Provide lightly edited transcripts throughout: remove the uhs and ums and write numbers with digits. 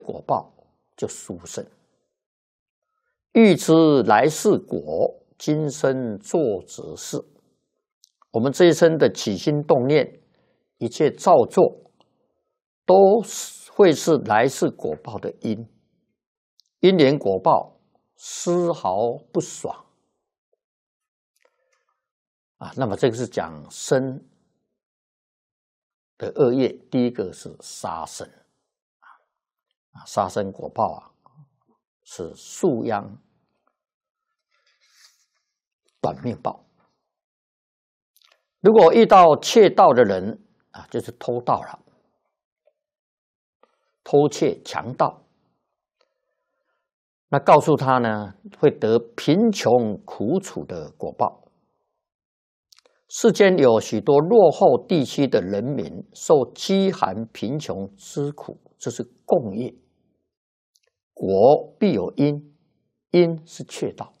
果报就殊胜。欲知来世果，今生作则是。我们这一生的起心动念，一切造作，都会是来世果报的因。因缘果报丝毫不爽那么这个是讲生的恶业，第一个是杀生杀生果报是树殃短命报。如果遇到窃盗的人就是偷盗了，偷窃强盗，那告诉他呢，会得贫穷苦楚的果报。世间有许多落后地区的人民受饥寒贫穷之苦，这是共业。果必有因，因是窃盗。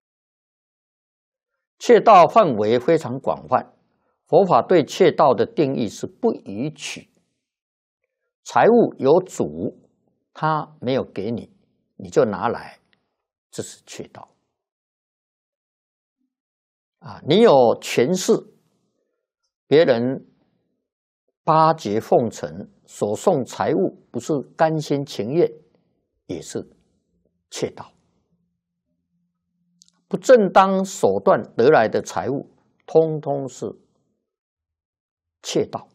窃盗范围非常广泛，佛法对窃盗的定义是不予取。财物有主，他没有给你，你就拿来，这是窃盗。你有权势，别人巴结奉承，所送财物不是甘心情愿，也是窃盗。不正当手段得来的财物，通通是窃盗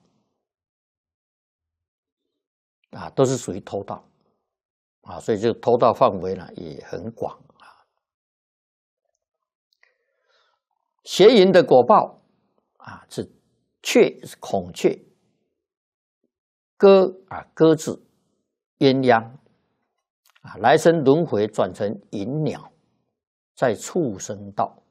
都是属于偷盗所以这个偷盗范围呢也很广邪淫的果报是雀，是孔雀，鸽子，鸳鸯来生轮回转成银鸟，在畜生道。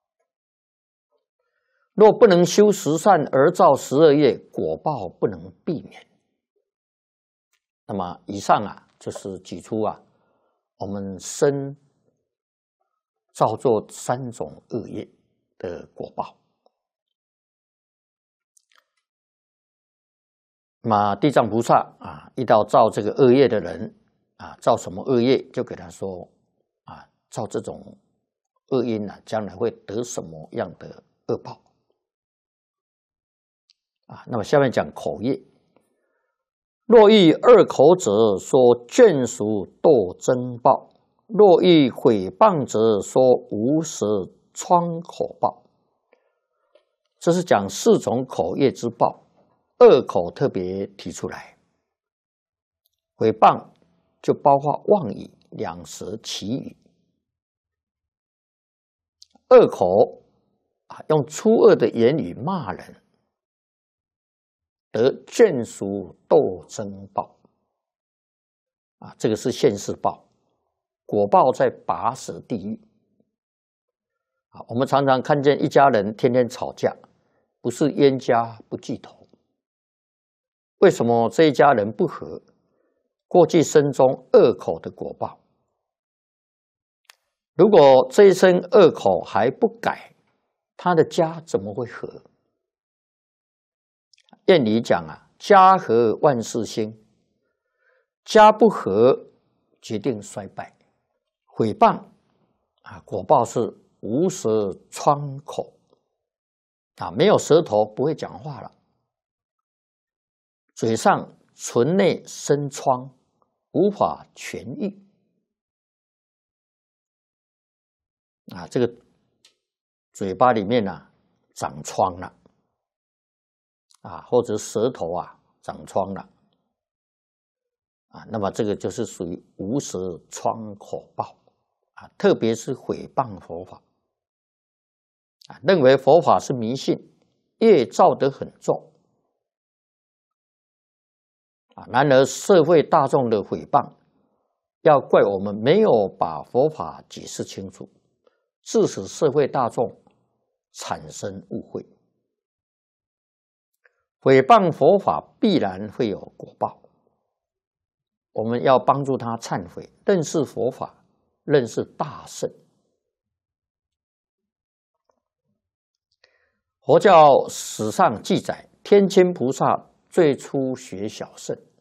若不能修十善而造12业，果报不能避免。那么以上就是举出我们生造作3种恶业的果报。那么地藏菩萨遇到造这个恶业的人造什么恶业，就给他说造这种恶因将来会得什么样的恶报那么下面讲口业。若遇恶口者，说眷属堕真报；若遇毁谤者，说无舌疮口报。这是讲4种口业之报，恶口特别提出来。毁谤就包括妄语、两舌、绮语。恶口用粗恶的言语骂人，得眷属斗争报这个是现世报，果报在拔舌地狱我们常常看见一家人天天吵架，不是冤家不聚头。为什么这一家人不和？过去生中恶口的果报。如果这一生恶口还不改，他的家怎么会和？谚语讲家和万事兴，家不和决定衰败。毁谤果报是无舌疮口没有舌头不会讲话了，嘴上唇内生疮，无法痊愈这个嘴巴里面长疮了或者舌头长疮了那么这个就是属于无舌疮口报特别是毁谤佛法认为佛法是迷信，业造得很重然而社会大众的毁谤，要怪我们没有把佛法解释清楚，致使社会大众产生误会。毁谤佛法必然会有果报，我们要帮助他忏悔，认识佛法，认识大圣。佛教史上记载，天亲菩萨最初学小乘，